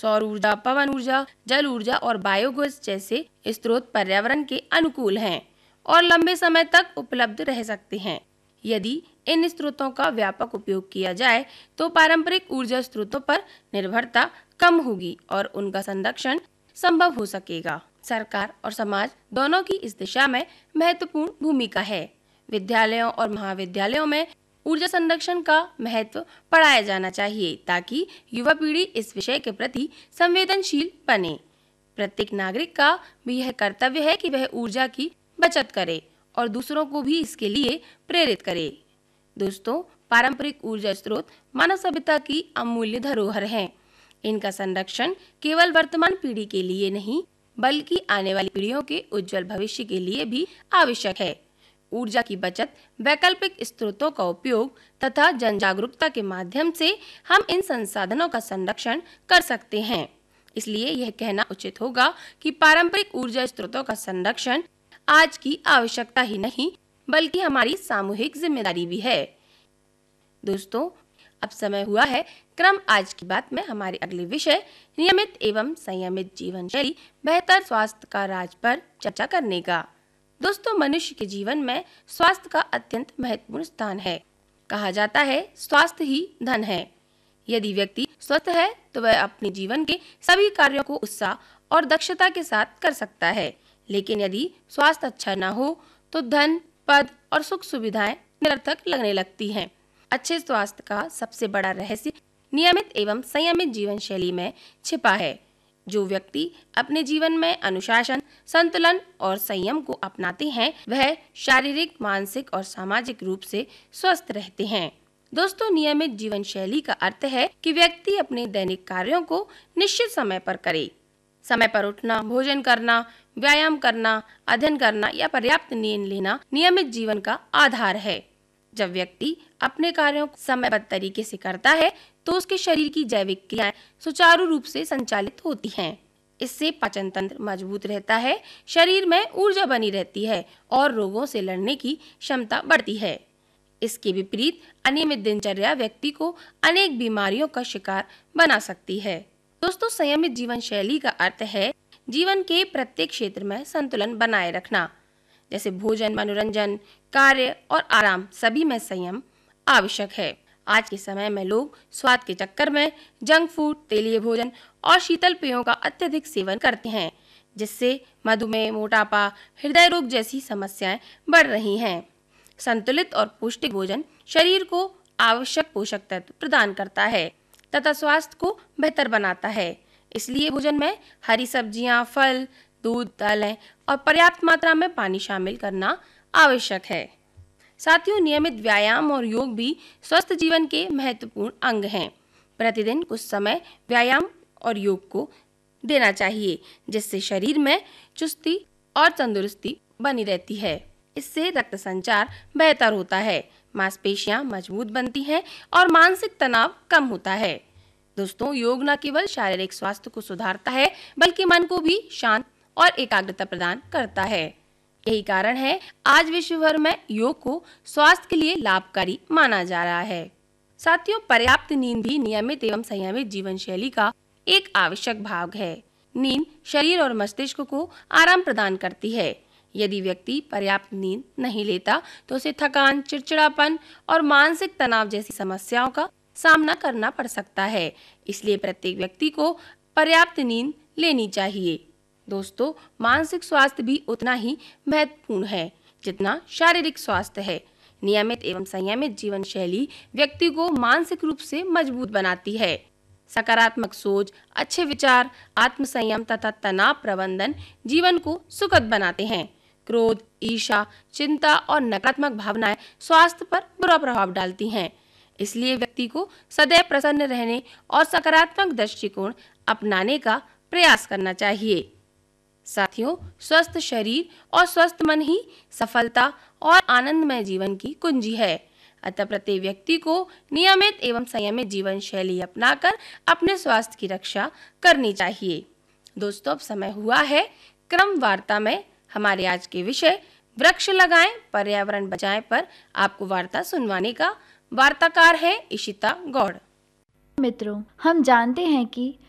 सौर ऊर्जा, पवन ऊर्जा, जल ऊर्जा और बायोगैस जैसे स्रोत पर्यावरण के अनुकूल हैं और लंबे समय तक उपलब्ध रह सकते हैं। यदि इन स्रोतों का व्यापक उपयोग किया जाए तो पारंपरिक ऊर्जा स्रोतों पर निर्भरता कम होगी और उनका संरक्षण संभव हो सकेगा। सरकार और समाज दोनों की इस दिशा में महत्वपूर्ण भूमिका है। विद्यालयों और महाविद्यालयों में ऊर्जा संरक्षण का महत्व पढ़ाया जाना चाहिए ताकि युवा पीढ़ी इस विषय के प्रति संवेदनशील बने। प्रत्येक नागरिक का भी यह कर्तव्य है कि वह ऊर्जा की बचत करे और दूसरों को भी इसके लिए प्रेरित करे। दोस्तों, पारंपरिक ऊर्जा स्रोत मानव सभ्यता की अमूल्य धरोहर हैं। इनका संरक्षण केवल वर्तमान पीढ़ी के लिए नहीं बल्कि आने वाली पीढ़ियों के उज्जवल भविष्य के लिए भी आवश्यक है। ऊर्जा की बचत, वैकल्पिक स्रोतों का उपयोग तथा जन जागरूकता के माध्यम से हम इन संसाधनों का संरक्षण कर सकते हैं। इसलिए यह कहना उचित होगा कि पारंपरिक ऊर्जा स्रोतों का संरक्षण आज की आवश्यकता ही नहीं बल्कि हमारी सामूहिक जिम्मेदारी भी है। दोस्तों, अब समय हुआ है क्रम आज की बात में हमारे अगले विषय नियमित एवं संयमित जीवन शैली बेहतर स्वास्थ्य का राज पर चर्चा करने का। दोस्तों, मनुष्य के जीवन में स्वास्थ्य का अत्यंत महत्वपूर्ण स्थान है। कहा जाता है स्वास्थ्य ही धन है। यदि व्यक्ति स्वस्थ है तो वह अपने जीवन के सभी कार्यों को उत्साह और दक्षता के साथ कर सकता है, लेकिन यदि स्वास्थ्य अच्छा न हो तो धन, पद और सुख सुविधाएं निरर्थक लगने लगती हैं। अच्छे स्वास्थ्य का सबसे बड़ा रहस्य नियमित एवं संयमित जीवन शैली में छिपा है। जो व्यक्ति अपने जीवन में अनुशासन, संतुलन और संयम को अपनाते हैं वह शारीरिक, मानसिक और सामाजिक रूप से स्वस्थ रहते हैं। दोस्तों, नियमित जीवन शैली का अर्थ है कि व्यक्ति अपने दैनिक कार्यों को निश्चित समय पर करे। समय पर उठना, भोजन करना, व्यायाम करना, अध्ययन करना या पर्याप्त नींद लेना नियमित जीवन का आधार है। जब व्यक्ति अपने कार्यों को समयबद्ध तरीके से करता है तो उसके शरीर की जैविक क्रियाएं सुचारू रूप से संचालित होती हैं। इससे पाचन तंत्र मजबूत रहता है, शरीर में ऊर्जा बनी रहती है और रोगों से लड़ने की क्षमता बढ़ती है। इसके विपरीत अनियमित दिनचर्या व्यक्ति को अनेक बीमारियों का शिकार बना सकती है। दोस्तों, संयमित जीवन शैली का अर्थ है जीवन के प्रत्येक क्षेत्र में संतुलन बनाए रखना, जैसे भोजन, मनोरंजन, कार्य और आराम, सभी में संयम आवश्यक है। आज के समय में लोग स्वाद के चक्कर में जंक फूड, तेलीय भोजन और शीतल पेयों का अत्यधिक सेवन करते हैं, जिससे मधुमेह, मोटापा, हृदय रोग जैसी समस्याएं बढ़ रही हैं। संतुलित और पौष्टिक भोजन शरीर को आवश्यक पोषक तत्व प्रदान करता है तथा स्वास्थ्य को बेहतर बनाता है। इसलिए भोजन में हरी सब्जियां, फल, दूध, दालें और पर्याप्त मात्रा में पानी शामिल करना आवश्यक है। साथियों, नियमित व्यायाम और योग भी स्वस्थ जीवन के महत्वपूर्ण अंग हैं। प्रतिदिन कुछ समय व्यायाम और योग को देना चाहिए, जिससे शरीर में चुस्ती और तंदुरुस्ती बनी रहती है। इससे रक्त संचार बेहतर होता है, मांसपेशियां मजबूत बनती हैं और मानसिक तनाव कम होता है। दोस्तों, योग न केवल शारीरिक स्वास्थ्य को सुधारता है बल्कि मन को भी शांत और एकाग्रता प्रदान करता है। यही कारण है आज विश्व भर में योग को स्वास्थ्य के लिए लाभकारी माना जा रहा है। साथियों, पर्याप्त नींद भी नियमित एवं संयमित जीवन शैली का एक आवश्यक भाग है। नींद शरीर और मस्तिष्क को आराम प्रदान करती है। यदि व्यक्ति पर्याप्त नींद नहीं लेता तो उसे थकान, चिड़चिड़ापन और मानसिक तनाव जैसी समस्याओं का सामना करना पड़ सकता है। इसलिए प्रत्येक व्यक्ति को पर्याप्त नींद लेनी चाहिए। दोस्तों, मानसिक स्वास्थ्य भी उतना ही महत्वपूर्ण है जितना शारीरिक स्वास्थ्य है। नियमित एवं संयमित जीवन शैली व्यक्ति को मानसिक रूप से मजबूत बनाती है। सकारात्मक सोच, अच्छे विचार, आत्मसंयम तथा तनाव प्रबंधन जीवन को सुखद बनाते हैं। क्रोध, ईर्ष्या, चिंता और नकारात्मक भावनाएं स्वास्थ्य पर बुरा प्रभाव डालती हैं। इसलिए व्यक्ति को सदैव प्रसन्न रहने और सकारात्मक दृष्टिकोण अपनाने का प्रयास करना चाहिए। साथियों, स्वस्थ शरीर और स्वस्थ मन ही सफलता और आनंदमय जीवन की कुंजी है। अतः प्रत्येक व्यक्ति को नियमित एवं संयमित जीवन शैली अपनाकर अपने स्वास्थ्य की रक्षा करनी चाहिए। दोस्तों, अब समय हुआ है क्रम वार्ता में हमारे आज के विषय वृक्ष लगाएं, पर्यावरण बचाएं पर आपको वार्ता सुनवाने का। वार्ताकार है इशिता गौड़। मित्रों, हम जानते हैं कि